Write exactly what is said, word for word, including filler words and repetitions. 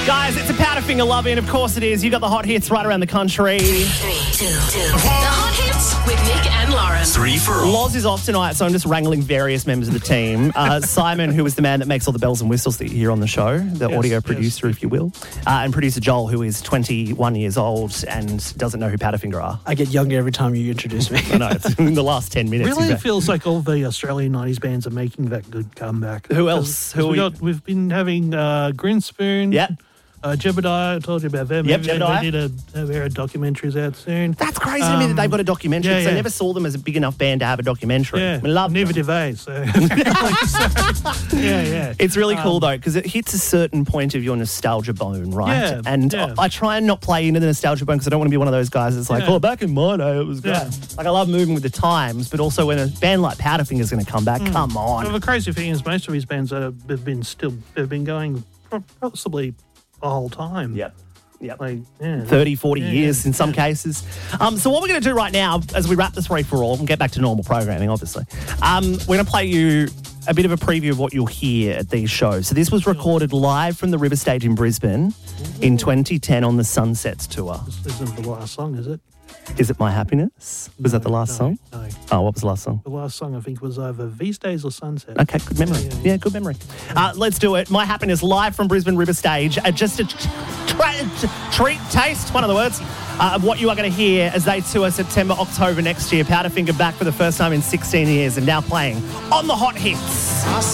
Guys, it's a Powderfinger love in. Of course it is. You got the hot hits right around the country. Three, two, two. The hot hits with Nick and Lauren. Three for all. Loz is off tonight, so I'm just wrangling various members of the team. Uh, Simon, who is the man that makes all the bells and whistles that you hear on the show, the Yes, audio yes. producer, if you will. Uh, and producer Joel, who is twenty-one years old and doesn't know who Powderfinger are. I get younger every time you introduce me. I know, it's in the last ten minutes. Really, in it fact. feels like all the Australian nineties bands are making that good comeback. Who else? 'Cause- 'cause Who we are we- got, we've been having uh, Grinspoon. Yep. Uh, Jebediah, I told you about them. Yep, They- Jebediah. They did a, a, a documentaries out soon. That's crazy to me that they've got a documentary, yeah, because I yeah. never saw them as a big enough band to have a documentary. Yeah, I love neither them. do they. So, so yeah, yeah. It's really cool, Um, though, because it hits a certain point of your nostalgia bone, right? Yeah, and yeah. I try and not play into the nostalgia bone because I don't want to be one of those guys that's like, Yeah. oh, back in my day, it was good. Yeah. Like, I love moving with the times, but also when a band like Powderfinger's going to come back, Mm. come on. Well, the crazy thing is, most of his bands are, have been still have been going pro- possibly the whole time. Yep. Yep. Like yeah, thirty, forty yeah, years in some yeah. cases. Um, so what we're going to do right now, as we wrap this three for all and get back to normal programming, obviously, um, we're going to play you a bit of a preview of what you'll hear at these shows. So this was recorded live from the River Stage in Brisbane in twenty ten on the Sunsets tour. This isn't the last song, is it? Is It My Happiness? Was that the last no, song? No. Oh, what was the last song? The last song, I think, was either These Days or Sunset. Okay, good memory. Yeah, Yeah, yeah, yeah. good memory. Uh, let's do it. My Happiness live from Brisbane River Stage. Uh, just a tra- treat, taste, one of the words, uh, of what you are going to hear as they tour September, October next year. Powderfinger back for the first time in sixteen years and now playing on the hot hits.